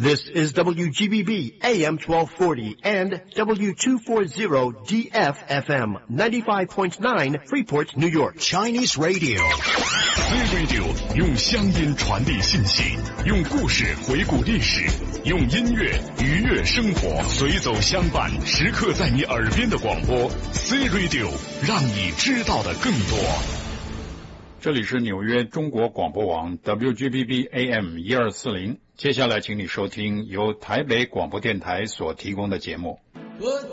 This is WGBB AM 1240 and W240DF FM 95.9 Freeport, New York. Chinese Radio. C Radio 用乡音传递信息，用故事回顾历史，用音乐愉悦生活，随走相伴，时刻在你耳边的广播 C Radio， 让你知道的更多。 这里是纽约中国广播网 WGBB AM 1240，接下来请你收听由台北广播电台所提供的节目。